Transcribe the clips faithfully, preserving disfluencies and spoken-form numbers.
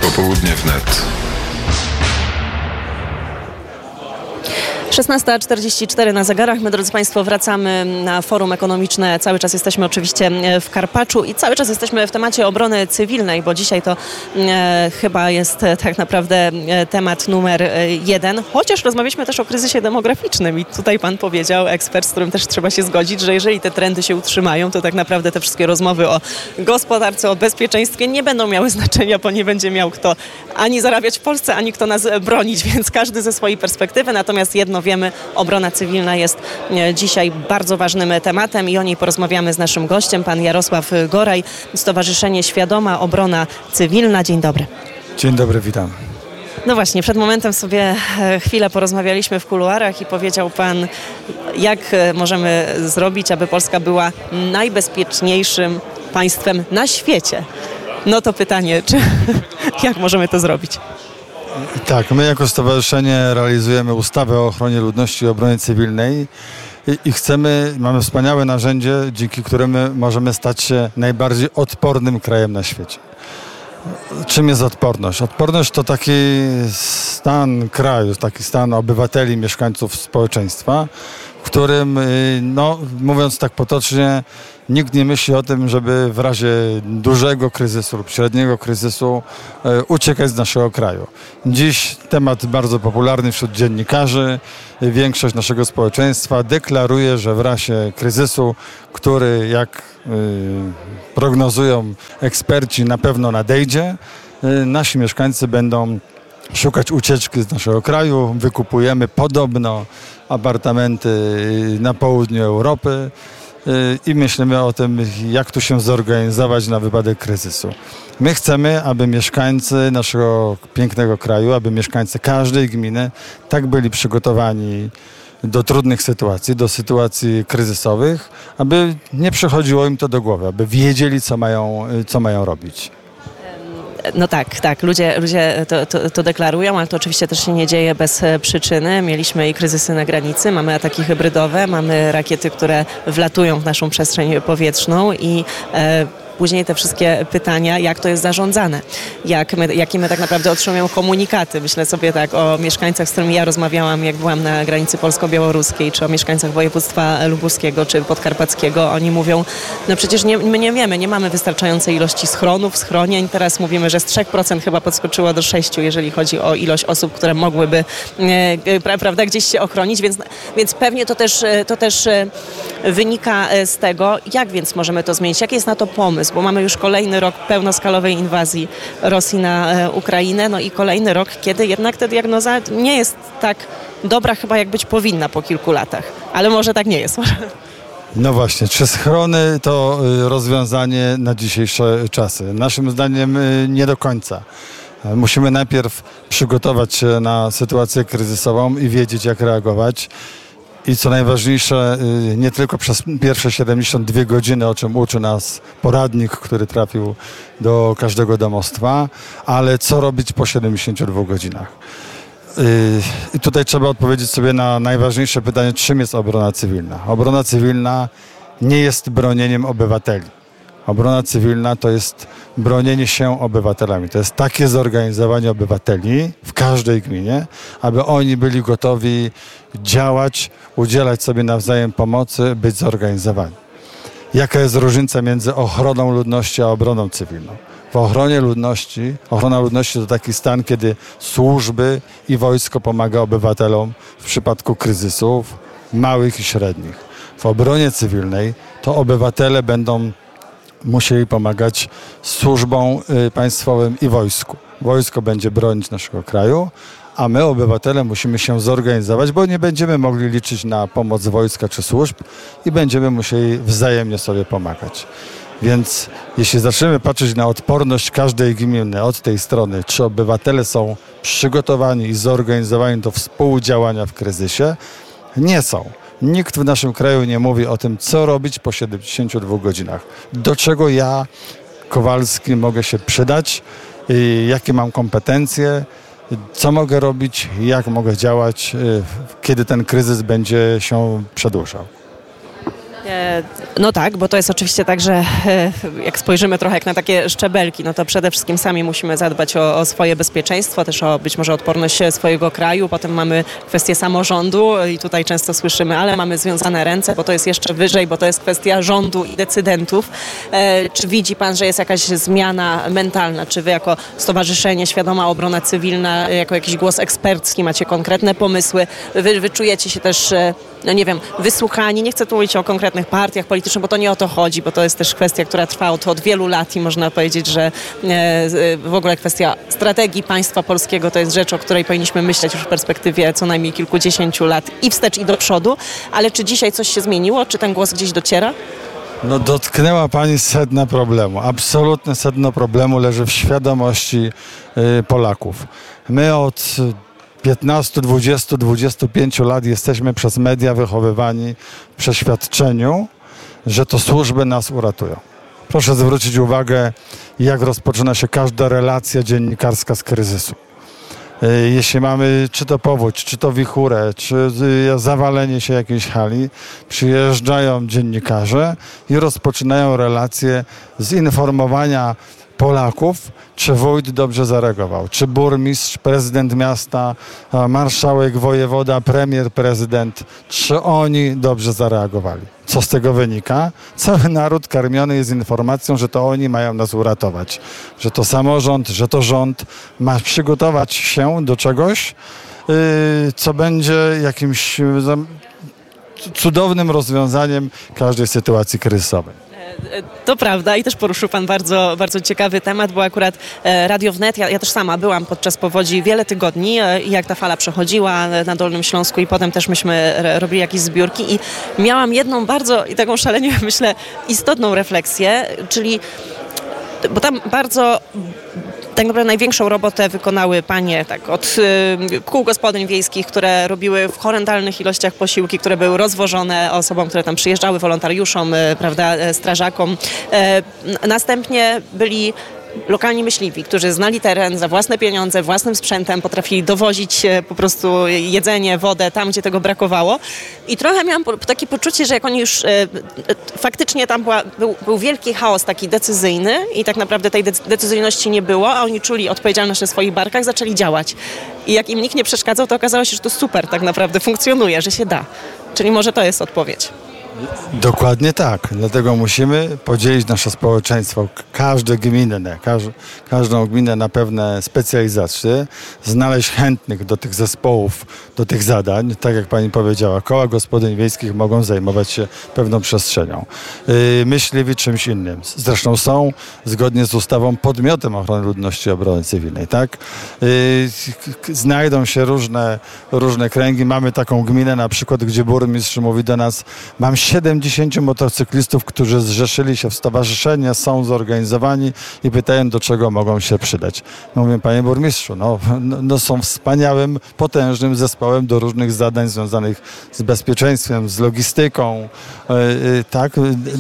Popołudnie wnet. szesnasta czterdzieści cztery na zegarach. My, drodzy Państwo, wracamy na Forum Ekonomiczne. Cały czas jesteśmy oczywiście w Karpaczu i cały czas jesteśmy w temacie obrony cywilnej, bo dzisiaj to e, chyba jest e, tak naprawdę e, temat numer e, jeden. Chociaż rozmawialiśmy też o kryzysie demograficznym i tutaj Pan powiedział, ekspert, z którym też trzeba się zgodzić, że jeżeli te trendy się utrzymają, to tak naprawdę te wszystkie rozmowy o gospodarce, o bezpieczeństwie nie będą miały znaczenia, bo nie będzie miał kto ani zarabiać w Polsce, ani kto nas bronić, więc każdy ze swojej perspektywy. Natomiast jedno wiemy, obrona cywilna jest dzisiaj bardzo ważnym tematem i o niej porozmawiamy z naszym gościem, pan Jarosław Goraj, Stowarzyszenie Świadoma Obrona Cywilna. Dzień dobry. Dzień dobry, witam. No właśnie, przed momentem sobie chwilę porozmawialiśmy w kuluarach i powiedział pan, jak możemy zrobić, aby Polska była najbezpieczniejszym państwem na świecie. No to pytanie, czy jak możemy to zrobić? Tak, my jako stowarzyszenie realizujemy ustawę o ochronie ludności i obronie cywilnej i, i chcemy, mamy wspaniałe narzędzie, dzięki któremu możemy stać się najbardziej odpornym krajem na świecie. Czym jest odporność? Odporność to taki stan kraju, taki stan obywateli, mieszkańców społeczeństwa, w którym, no, mówiąc tak potocznie, nikt nie myśli o tym, żeby w razie dużego kryzysu lub średniego kryzysu e, uciekać z naszego kraju. Dziś temat bardzo popularny wśród dziennikarzy. Większość naszego społeczeństwa deklaruje, że w razie kryzysu, który jak y, prognozują eksperci na pewno nadejdzie, y, nasi mieszkańcy będą szukać ucieczki z naszego kraju. Wykupujemy podobno apartamenty na południu Europy i myślimy o tym, jak tu się zorganizować na wypadek kryzysu. My chcemy, aby mieszkańcy naszego pięknego kraju, aby mieszkańcy każdej gminy tak byli przygotowani do trudnych sytuacji, do sytuacji kryzysowych, aby nie przychodziło im to do głowy, aby wiedzieli, co mają, co mają robić. No tak, tak, ludzie, ludzie to, to, to deklarują, ale to oczywiście też się nie dzieje bez przyczyny. Mieliśmy i kryzysy na granicy, mamy ataki hybrydowe, mamy rakiety, które wlatują w naszą przestrzeń powietrzną i e, później te wszystkie pytania, jak to jest zarządzane, jak my, jakie my tak naprawdę otrzymujemy komunikaty. Myślę sobie tak o mieszkańcach, z którymi ja rozmawiałam, jak byłam na granicy polsko-białoruskiej, czy o mieszkańcach województwa lubuskiego, czy podkarpackiego. Oni mówią, no przecież nie, my nie wiemy, nie mamy wystarczającej ilości schronów, schronień. Teraz mówimy, że z trzech procent chyba podskoczyło do sześć procent, jeżeli chodzi o ilość osób, które mogłyby e, prawda, gdzieś się ochronić, więc, więc pewnie to też, to też wynika z tego, jak więc możemy to zmienić, jaki jest na to pomysł, bo mamy już kolejny rok pełnoskalowej inwazji Rosji na Ukrainę, no i kolejny rok, kiedy jednak ta diagnoza nie jest tak dobra chyba, jak być powinna po kilku latach. Ale może tak nie jest. No właśnie, czy schrony to rozwiązanie na dzisiejsze czasy? Naszym zdaniem nie do końca. Musimy najpierw przygotować się na sytuację kryzysową i wiedzieć, jak reagować. I co najważniejsze, nie tylko przez pierwsze siedemdziesiąt dwie godziny, o czym uczy nas poradnik, który trafił do każdego domostwa, ale co robić po siedemdziesięciu dwóch godzinach. I tutaj trzeba odpowiedzieć sobie na najważniejsze pytanie, czym jest obrona cywilna. Obrona cywilna nie jest bronieniem obywateli. Obrona cywilna to jest bronienie się obywatelami. To jest takie zorganizowanie obywateli w każdej gminie, aby oni byli gotowi działać, udzielać sobie nawzajem pomocy, być zorganizowani. Jaka jest różnica między ochroną ludności a obroną cywilną? W ochronie ludności, ochrona ludności to taki stan, kiedy służby i wojsko pomaga obywatelom w przypadku kryzysów małych i średnich. W obronie cywilnej to obywatele będą musieli pomagać służbom państwowym i wojsku. Wojsko będzie bronić naszego kraju, a my, obywatele, musimy się zorganizować, bo nie będziemy mogli liczyć na pomoc wojska czy służb i będziemy musieli wzajemnie sobie pomagać. Więc jeśli zaczniemy patrzeć na odporność każdej gminy od tej strony, czy obywatele są przygotowani i zorganizowani do współdziałania w kryzysie, nie są. Nikt w naszym kraju nie mówi o tym, co robić po siedemdziesięciu dwóch godzinach. Do czego ja, Kowalski, mogę się przydać, jakie mam kompetencje, co mogę robić, jak mogę działać, kiedy ten kryzys będzie się przedłużał. No tak, bo to jest oczywiście tak, że jak spojrzymy trochę jak na takie szczebelki, no to przede wszystkim sami musimy zadbać o, o swoje bezpieczeństwo, też o być może odporność swojego kraju. Potem mamy kwestię samorządu i tutaj często słyszymy, ale mamy związane ręce, bo to jest jeszcze wyżej, bo to jest kwestia rządu i decydentów. Czy widzi pan, że jest jakaś zmiana mentalna? Czy wy jako Stowarzyszenie Świadoma Obrona Cywilna, jako jakiś głos ekspercki macie konkretne pomysły? Wy, wy czujecie się też, no nie wiem, wysłuchani? Nie chcę tu mówić o konkretnych partiach politycznych, bo to nie o to chodzi, bo to jest też kwestia, która trwa od, od wielu lat i można powiedzieć, że e, w ogóle kwestia strategii państwa polskiego to jest rzecz, o której powinniśmy myśleć już w perspektywie co najmniej kilkudziesięciu lat i wstecz i do przodu. Ale czy dzisiaj coś się zmieniło? Czy ten głos gdzieś dociera? No dotknęła pani sedna problemu. Absolutne sedno problemu leży w świadomości y, Polaków. My od piętnastu, dwudziestu, dwudziestu pięciu lat jesteśmy przez media wychowywani w przeświadczeniu, że to służby nas uratują. Proszę zwrócić uwagę, jak rozpoczyna się każda relacja dziennikarska z kryzysu. Jeśli mamy czy to powódź, czy to wichurę, czy zawalenie się jakiejś hali, przyjeżdżają dziennikarze i rozpoczynają relacje z informowania Polaków, czy wójt dobrze zareagował, czy burmistrz, prezydent miasta, marszałek, wojewoda, premier, prezydent, czy oni dobrze zareagowali. Co z tego wynika? Cały naród karmiony jest informacją, że to oni mają nas uratować, że to samorząd, że to rząd ma przygotować się do czegoś, co będzie jakimś cudownym rozwiązaniem każdej sytuacji kryzysowej. To prawda i też poruszył pan bardzo, bardzo ciekawy temat, bo akurat Radio Wnet, ja, ja też sama byłam podczas powodzi wiele tygodni, jak ta fala przechodziła na Dolnym Śląsku i potem też myśmy robili jakieś zbiórki i miałam jedną bardzo i taką szalenie, myślę, istotną refleksję, czyli bo tam bardzo tak naprawdę największą robotę wykonały panie tak, od y, kół gospodyń wiejskich, które robiły w horrendalnych ilościach posiłki, które były rozwożone osobom, które tam przyjeżdżały, wolontariuszom, y, prawda, strażakom. Y, następnie byli lokalni myśliwi, którzy znali teren za własne pieniądze, własnym sprzętem, potrafili dowozić po prostu jedzenie, wodę tam, gdzie tego brakowało. I trochę miałam takie poczucie, że jak oni już e, faktycznie tam była, był, był wielki chaos taki decyzyjny i tak naprawdę tej decyzyjności nie było, a oni czuli odpowiedzialność na swoich barkach, zaczęli działać. I jak im nikt nie przeszkadzał, to okazało się, że to super tak naprawdę funkcjonuje, że się da. Czyli może to jest odpowiedź. Dokładnie tak. Dlatego musimy podzielić nasze społeczeństwo, każde gminne, każ, każdą gminę na pewne specjalizacje, znaleźć chętnych do tych zespołów, do tych zadań. Tak jak pani powiedziała, koła gospodyń wiejskich mogą zajmować się pewną przestrzenią. Yy, myśliwi czymś innym. Zresztą są, zgodnie z ustawą, podmiotem ochrony ludności i obrony cywilnej. Tak? Yy, znajdą się różne, różne kręgi. Mamy taką gminę na przykład, gdzie burmistrz mówi do nas, mam siedemdziesięciu motocyklistów, którzy zrzeszyli się w stowarzyszenie, są zorganizowani i pytają, do czego mogą się przydać. Mówię, panie burmistrzu, no, no są wspaniałym, potężnym zespołem do różnych zadań związanych z bezpieczeństwem, z logistyką, yy, yy, tak.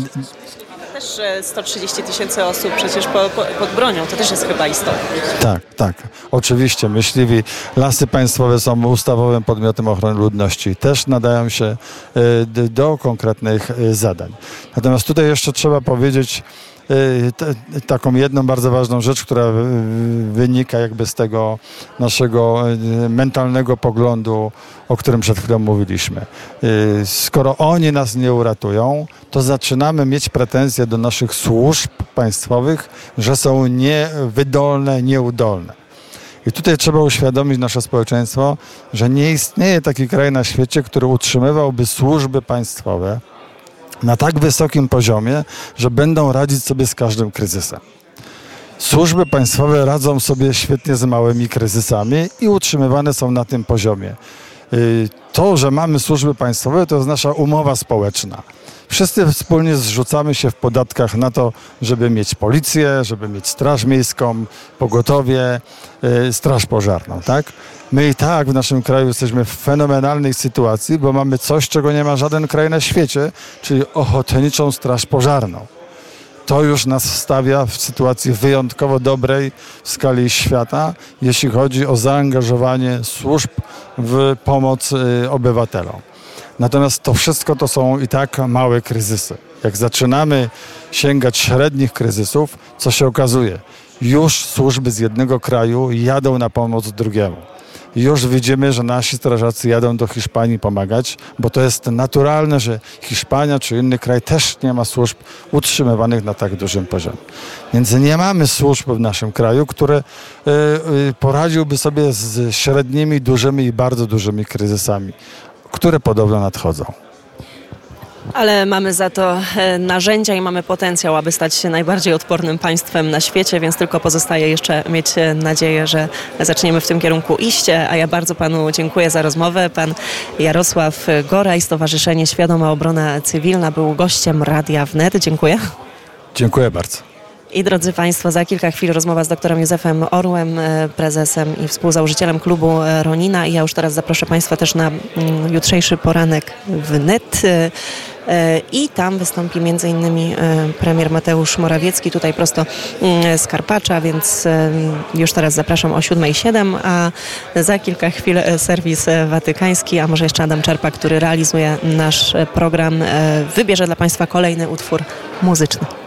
Też sto trzydzieści tysięcy osób przecież po, po, pod bronią, to też jest chyba istotne. Tak, tak. Oczywiście myśliwi, Lasy Państwowe są ustawowym podmiotem ochrony ludności. Też nadają się y, do konkretnych y, zadań. Natomiast tutaj jeszcze trzeba powiedzieć y, t, taką jedną bardzo ważną rzecz, która y, wynika jakby z tego naszego y, mentalnego poglądu, o którym przed chwilą mówiliśmy. Y, skoro oni nas nie uratują, to zaczynamy mieć pretensje do naszych służb państwowych, że są niewydolne, nieudolne. I tutaj trzeba uświadomić nasze społeczeństwo, że nie istnieje taki kraj na świecie, który utrzymywałby służby państwowe na tak wysokim poziomie, że będą radzić sobie z każdym kryzysem. Służby państwowe radzą sobie świetnie z małymi kryzysami i utrzymywane są na tym poziomie. To, że mamy służby państwowe, to jest nasza umowa społeczna. Wszyscy wspólnie zrzucamy się w podatkach na to, żeby mieć policję, żeby mieć straż miejską, pogotowie, yy, straż pożarną, tak? My i tak w naszym kraju jesteśmy w fenomenalnej sytuacji, bo mamy coś, czego nie ma żaden kraj na świecie, czyli ochotniczą straż pożarną. To już nas stawia w sytuacji wyjątkowo dobrej w skali świata, jeśli chodzi o zaangażowanie służb w pomoc yy, obywatelom. Natomiast to wszystko to są i tak małe kryzysy. Jak zaczynamy sięgać średnich kryzysów, co się okazuje? Już służby z jednego kraju jadą na pomoc drugiemu. Już widzimy, że nasi strażacy jadą do Hiszpanii pomagać, bo to jest naturalne, że Hiszpania czy inny kraj też nie ma służb utrzymywanych na tak dużym poziomie. Więc nie mamy służb w naszym kraju, które y, y, poradziłby sobie z średnimi, dużymi i bardzo dużymi kryzysami, które podobno nadchodzą. Ale mamy za to narzędzia i mamy potencjał, aby stać się najbardziej odpornym państwem na świecie, więc tylko pozostaje jeszcze mieć nadzieję, że zaczniemy w tym kierunku iść. A ja bardzo panu dziękuję za rozmowę. Pan Jarosław Goraj, Stowarzyszenie Świadoma Obrona Cywilna, był gościem Radia Wnet. Dziękuję. Dziękuję bardzo. I drodzy Państwo, za kilka chwil rozmowa z doktorem Józefem Orłem, prezesem i współzałożycielem klubu Ronina. I ja już teraz zaproszę Państwa też na jutrzejszy poranek Wnet. I tam wystąpi m.in. premier Mateusz Morawiecki, tutaj prosto z Karpacza, więc już teraz zapraszam o siódma siedem, a za kilka chwil serwis watykański, a może jeszcze Adam Czerpa, który realizuje nasz program, wybierze dla Państwa kolejny utwór muzyczny.